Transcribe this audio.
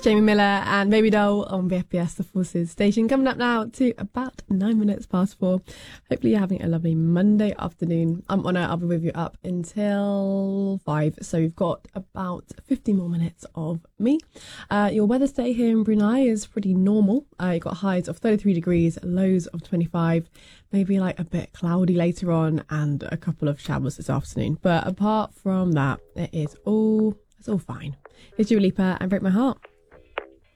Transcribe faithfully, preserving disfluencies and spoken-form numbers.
Jamie Miller and Baby Doll on B F B S, the Forces station. Coming up now to about nine minutes past four. Hopefully you're having a lovely Monday afternoon. I'm on it. I'll be with you up until five. So you've got about fifty more minutes of me. Uh, your weather today here in Brunei is pretty normal. Uh, you've got highs of thirty-three degrees, lows of twenty-five. Maybe like a bit cloudy later on and a couple of showers this afternoon. But apart from that, it is all, it's all fine. It's Dua Lipa and Break My Heart.